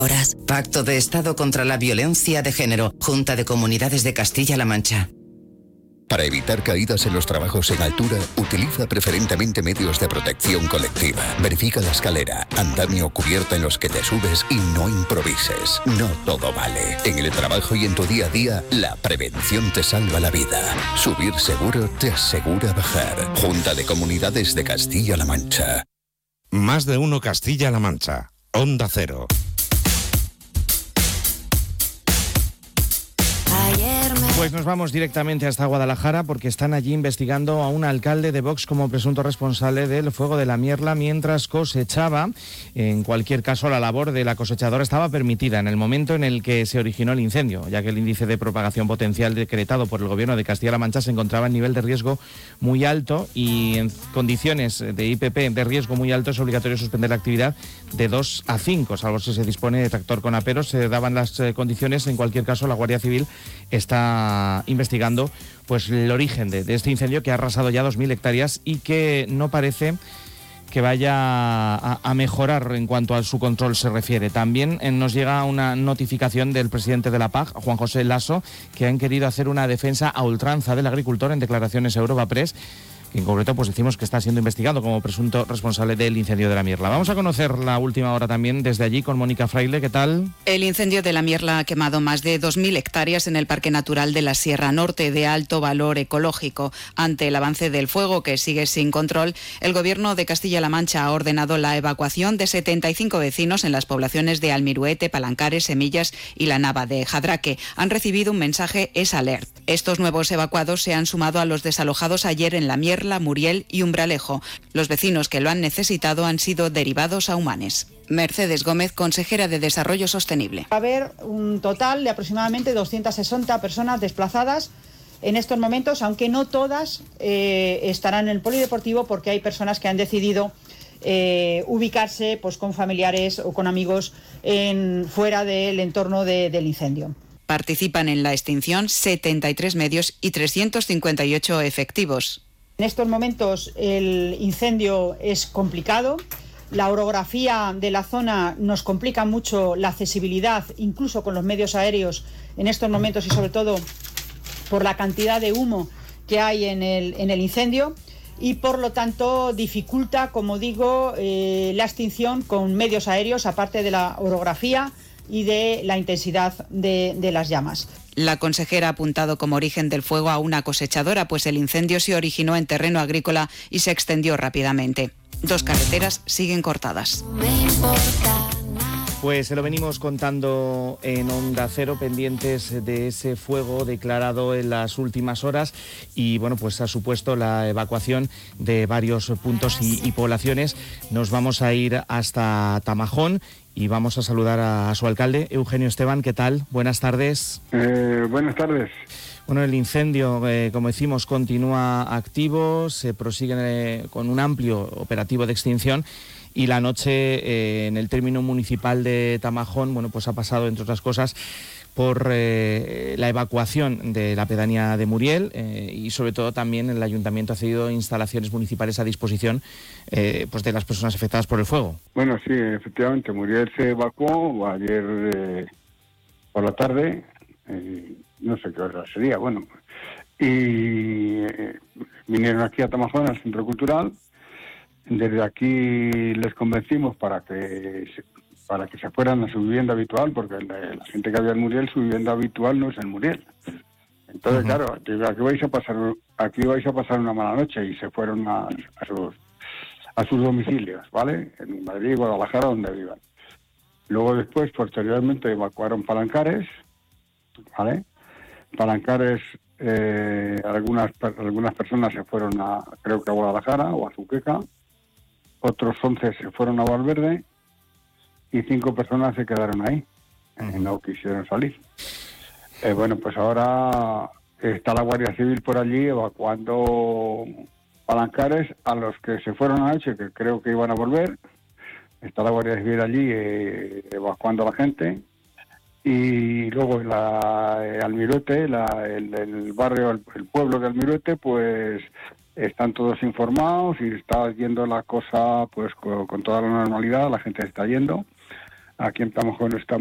Pacto de Estado contra la Violencia de Género. Junta de Comunidades de Castilla-La Mancha. Para evitar caídas en los trabajos en altura, utiliza preferentemente medios de protección colectiva. Verifica la escalera, andamio o cubierta en los que te subes y no improvises. No todo vale. En el trabajo y en tu día a día, la prevención te salva la vida. Subir seguro te asegura bajar. Junta de Comunidades de Castilla-La Mancha. Más de uno Castilla-La Mancha. Onda Cero. Pues nos vamos directamente hasta Guadalajara porque están allí investigando a un alcalde de Vox como presunto responsable del fuego de la Mierla mientras cosechaba. En cualquier caso, la labor de la cosechadora estaba permitida en el momento en el que se originó el incendio, ya que el índice de propagación potencial decretado por el Gobierno de Castilla-La Mancha se encontraba en nivel de riesgo muy alto y en condiciones de IPP de riesgo muy alto es obligatorio suspender la actividad de 2 a 5, salvo si se dispone de tractor con aperos. Se daban las condiciones. En cualquier caso, la Guardia Civil está investigando pues el origen de este incendio que ha arrasado ya 2.000 hectáreas y que no parece que vaya a mejorar en cuanto a su control se refiere. También nos llega una notificación del presidente de la PAG, Juan José Lasso, que han querido hacer una defensa a ultranza del agricultor en declaraciones a Europa Press, que en concreto pues decimos que está siendo investigado como presunto responsable del incendio de la Mierla. Vamos a conocer la última hora también desde allí con Mónica Fraile. ¿Qué tal? El incendio de la Mierla ha quemado más de 2.000 hectáreas en el Parque Natural de la Sierra Norte de alto valor ecológico. Ante el avance del fuego que sigue sin control, el Gobierno de Castilla-La Mancha ha ordenado la evacuación de 75 vecinos en las poblaciones de Almiruete, Palancares, Semillas y la Nava de Jadraque. Han recibido un mensaje S-Alert. Estos nuevos evacuados se han sumado a los desalojados ayer en la Mierla, Muriel y Umbralejo. Los vecinos que lo han necesitado han sido derivados a Humanes. Mercedes Gómez, consejera de Desarrollo Sostenible. Va a haber un total de aproximadamente 260 personas desplazadas en estos momentos, aunque no todas estarán en el polideportivo porque hay personas que han decidido ubicarse pues, con familiares o con amigos fuera del entorno del incendio. Participan en la extinción 73 medios y 358 efectivos. En estos momentos el incendio es complicado, la orografía de la zona nos complica mucho la accesibilidad, incluso con los medios aéreos en estos momentos y sobre todo por la cantidad de humo que hay en el incendio y por lo tanto dificulta, como digo, la extinción con medios aéreos, aparte de la orografía y de la intensidad de las llamas. La consejera ha apuntado como origen del fuego a una cosechadora, pues el incendio se originó en terreno agrícola y se extendió rápidamente. 2 carreteras siguen cortadas. Pues se lo venimos contando en Onda Cero, pendientes de ese fuego declarado en las últimas horas y bueno, pues ha supuesto la evacuación de varios puntos y poblaciones. Nos vamos a ir hasta Tamajón y vamos a saludar a su alcalde, Eugenio Esteban. ¿Qué tal? Buenas tardes. Buenas tardes. Bueno, el incendio, como decimos, continúa activo, se prosigue con un amplio operativo de extinción y la noche en el término municipal de Tamajón, bueno, pues ha pasado, entre otras cosas, por la evacuación de la pedanía de Muriel y sobre todo también el ayuntamiento ha cedido instalaciones municipales a disposición pues de las personas afectadas por el fuego. Bueno, sí, efectivamente, Muriel se evacuó ayer por la tarde, no sé qué hora sería, bueno, y vinieron aquí a Tamajón, al Centro Cultural. Desde aquí les convencimos para que se fueran a su vivienda habitual, porque la gente que había en Muriel, su vivienda habitual no es en Muriel. Entonces, claro, aquí vais a pasar una mala noche, y se fueron a sus domicilios, ¿vale? En Madrid, Guadalajara, donde vivan. Luego después, posteriormente, evacuaron Palancares, ¿vale? Palancares, algunas personas se fueron creo que a Guadalajara o a Zuqueca, otros 11 se fueron a Valverde y 5 personas se quedaron ahí, no quisieron salir. Bueno, pues ahora está la Guardia Civil por allí evacuando Palancares a los que se fueron anoche, que creo que iban a volver. Está la Guardia Civil allí evacuando a la gente. Y luego Almiruete, el barrio, el pueblo de Almiruete, pues están todos informados y está yendo la cosa pues con toda la normalidad, la gente está yendo aquí en Tamojón está